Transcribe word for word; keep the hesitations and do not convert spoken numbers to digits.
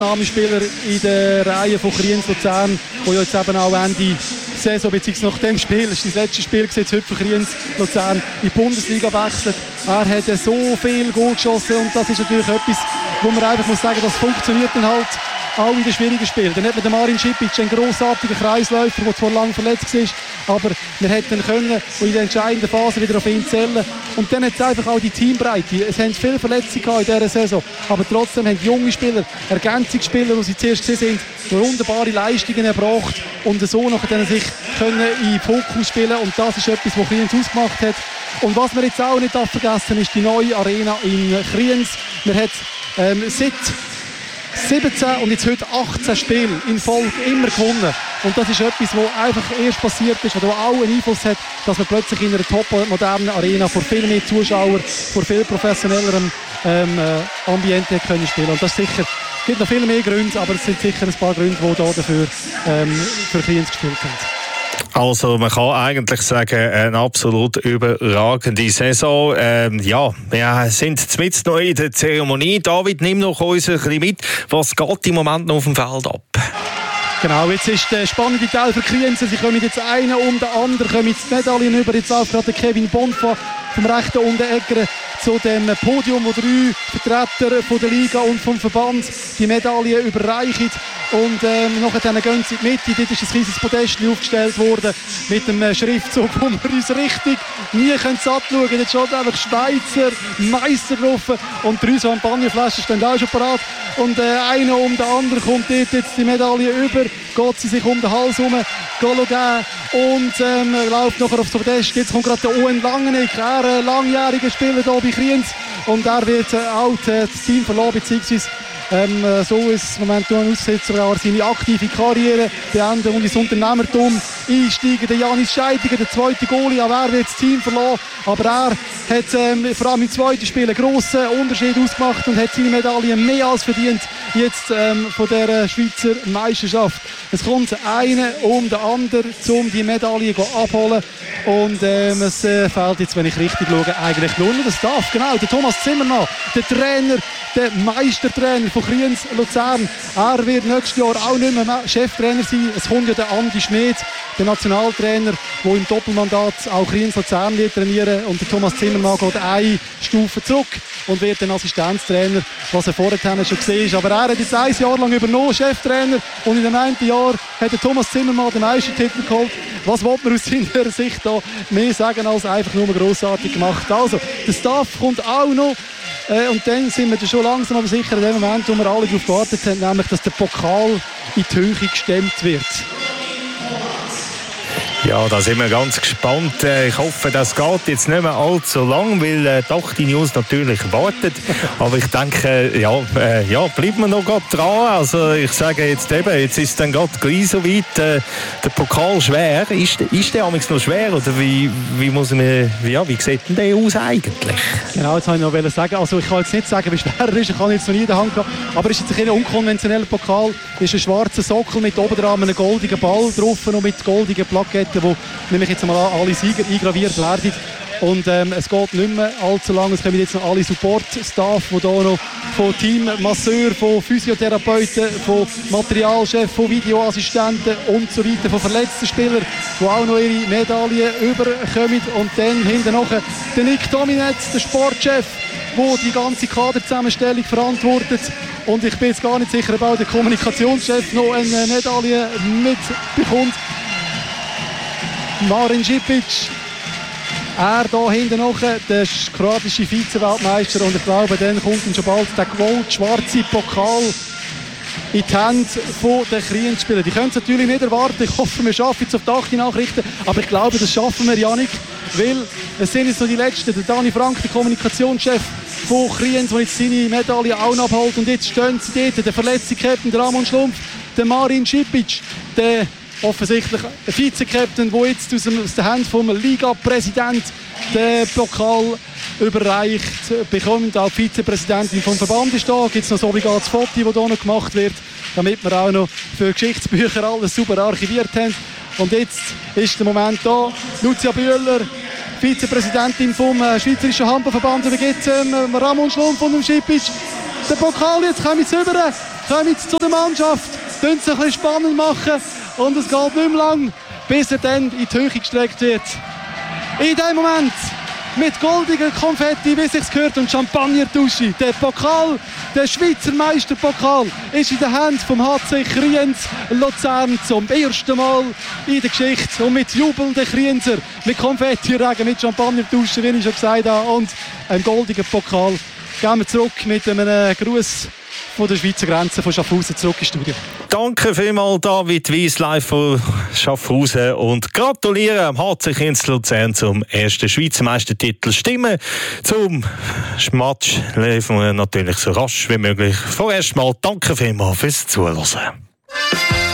Spieler in der Reihe von Kriens Luzern, wo jetzt eben auch Ende Saison, beziehungsweise nach dem Spiel, das ist das letzte Spiel jetzt heute für Kriens Luzern, in die Bundesliga wechselt. Er hat so viel Goal geschossen und das ist natürlich etwas, wo man einfach muss sagen, das funktioniert dann halt auch in den schwierigen Spielen. Dann hat man den Marin Šipić, einen grossartigen Kreisläufer, der zwar lange verletzt war, aber wir hätten können in der entscheidenden Phase wieder auf ihn zählen. Und dann hat es einfach auch die Teambreite. Es haben viele Verletzungen in dieser Saison, aber trotzdem haben junge Spieler, Ergänzungsspieler, die sie zuerst gesehen sind, wunderbare Leistungen erbracht und so nachher sich können in den Fokus spielen. Und das ist etwas, was Kriens ausgemacht hat. Und was wir jetzt auch nicht vergessen, ist die neue Arena in Kriens. Man hat ähm, seit siebzehn und jetzt heute achtzehn Spiele in Folge immer gewonnen. Und das ist etwas, was einfach erst passiert ist, was auch einen Einfluss hat, dass man plötzlich in einer top-modernen Arena vor viel mehr Zuschauern, vor viel professionellerem ähm, äh, Ambiente können spielen. Und das sicher, es gibt noch viel mehr Gründe, aber es sind sicher ein paar Gründe, die da dafür ähm, für Kriens gespielt haben. Also man kann eigentlich sagen, eine absolut überragende Saison. Ähm, ja, wir sind mitten noch in der Zeremonie. David, nimm noch uns ein bisschen mit. Was geht im Moment noch auf dem Feld ab? Genau, jetzt ist der spannende Teil für Kriens. Sie kommen jetzt einen um den anderen, kommen jetzt die Medaillen über. Jetzt läuft gerade Kevin Bonfa vom rechten Unteregger zu dem Podium, wo drei Vertreter von der Liga und vom Verband die Medaille überreichen. Und ähm, nachher gehen sie in die Mitte. Dort ist ein riesiges Podest aufgestellt worden mit dem äh, Schriftzug, wo wir uns richtig nie satt schauen können. Jetzt steht einfach Schweizer Meister drauf und drei Champagnerflaschen stehen auch schon parat. Und äh, einer um den anderen kommt dort jetzt die Medaille über, geht sie sich um den Hals herum, geben und ähm, läuft nachher aufs Podest. Jetzt kommt gerade der Owen Langenegg, er ein langjähriger Spieler hier bei Kriens und er wird äh, auch das Team verlassen, beziehungsweise Ähm, so ist es momentan aussieht, sogar seine aktive Karriere beenden und ins Unternehmertum einsteigen. Der Janis Scheidiger, der zweite Goalie, aber er wird das Team verloren. Aber er hat ähm, vor allem im zweiten Spiel einen grossen Unterschied ausgemacht und hat seine Medaille mehr als verdient jetzt ähm, von der Schweizer Meisterschaft. Es kommt einer um den anderen, um die Medaille abholen. Und ähm, es äh, fehlt jetzt, wenn ich richtig schaue, eigentlich nur noch der Staff. Genau, der Thomas Zimmermann, der Trainer, der Meistertrainer von Kriens Luzern. Er wird nächstes Jahr auch nicht mehr Cheftrainer sein. Es kommt ja der Andi Schmid, der Nationaltrainer, der im Doppelmandat auch Kriens Luzern wird trainieren. Und der Thomas Zimmermann geht eine Stufe zurück und wird dann Assistenztrainer, was er vorher schon gesehen ist. Aber er hat jetzt ein Jahr lang übernommen, Cheftrainer. Und in dem einen Jahr hat der Thomas Zimmermann den Meistertitel geholt. Was will man aus seiner Sicht da mehr sagen als einfach nur grossartig gemacht? Also, der Staff kommt auch noch. Äh, und dann sind wir schon langsam aber sicher in dem Moment, wo wir alle darauf gewartet haben, nämlich, dass der Pokal in die Höhe gestemmt wird. Ja, da sind wir ganz gespannt. Ich hoffe, das geht jetzt nicht mehr allzu lang, weil äh, doch die News natürlich wartet. Aber ich denke, ja, äh, ja bleiben wir noch grad dran. Also ich sage jetzt eben, jetzt ist es dann gerade gleich so weit, äh, der Pokal schwer. Ist, ist der amigs noch schwer oder wie, wie muss man, ja, wie sieht denn der aus eigentlich? Genau, jetzt wollte ich noch sagen, also ich kann jetzt nicht sagen, wie schwer er ist, ich habe ihn jetzt noch nie in der Hand gehabt, aber es ist jetzt ein unkonventioneller Pokal, ist ein schwarzer Sockel mit oben dran einem goldigen Ball drauf und mit goldigen Plaketten, wo nämlich jetzt mal alle Sieger eingraviert werden. Und ähm, es geht nicht mehr allzu lange. Es kommen jetzt noch alle Support-Staff, die hier noch von Teammasseur, von Physiotherapeuten, von Materialchef, von Videoassistenten und so weiter, von verletzten Spielern, die auch noch ihre Medaillen überkommen. Und dann hinten noch der Nick Dominetz, der Sportchef, der die ganze Kaderzusammenstellung verantwortet. Und ich bin jetzt gar nicht sicher, ob der Kommunikationschef noch eine Medaille mitbekommt. Marin Šipić, er hier hinten noch, der kroatische Vize-Weltmeister, und ich glaube, dann kommt dann schon bald der gold-schwarze Pokal in die Hände der Kriens-Spieler. Die können es natürlich nicht erwarten. Ich hoffe, wir schaffen es auf die achte Nachrichten, aber ich glaube, das schaffen wir, Janik, weil es sind jetzt noch die Letzten. Der Dani Frank, der Kommunikationschef von Kriens, der jetzt seine Medaille auch noch abholt, und jetzt stehen sie dort, der verletzte Captain, der Ramon Schlumpf, der Marin Šipić, der offensichtlich ein Vize-Captain, der jetzt aus, dem, aus der Hand vom Liga-Präsident den Pokal überreicht bekommt. Auch die Vizepräsidentin vom Verband ist da. Gibt es noch ein obligates Foto, das hier noch gemacht wird, damit wir auch noch für Geschichtsbücher alles super archiviert haben. Und jetzt ist der Moment da. Lucia Bühler, Vizepräsidentin vom Schweizerischen Handballverband, übergibt ähm, Ramon Schlumpf und dem Šipić den Pokal. Jetzt kommen sie rüber. kommen zu der Mannschaft, tun es ein bisschen spannend machen und es geht nicht mehr lang, bis er dann in die Höhe gestreckt wird. In dem Moment mit goldigen Konfetti, wie sich's gehört, und Champagner-Dusche. Der Pokal, der Schweizer Meisterpokal, ist in der Hand vom H C Kriens Luzern zum ersten Mal in der Geschichte. Und mit jubelnden Krienser, mit Konfetti-Regen, mit Champagner-Dusche, wie ich schon gesagt habe, und einem goldigen Pokal. Gehen wir zurück mit einem Gruß von der Schweizer Grenze von Schaffhausen zurück ins Studio. Danke vielmals, David Weiss, live von Schaffhausen, und gratuliere am H C Kriens Luzern zum ersten Schweizer Meistertitel. Stimmen zum Match liefern wir natürlich so rasch wie möglich. Vorerst mal danke vielmals fürs Zuhören.